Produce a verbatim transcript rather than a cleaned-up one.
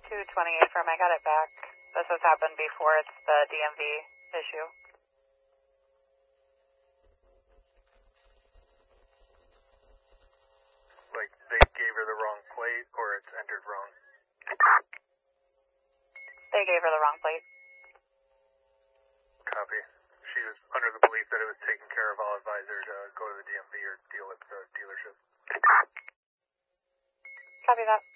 two twenty-eight firm, I got it back. This has happened before, it's the D M V issue. Like they gave her the wrong plate or it's entered wrong? They gave her the wrong plate. Copy. She was under the belief that it was taken care of. I'll advise her to go to the D M V or deal with the dealership. Copy that.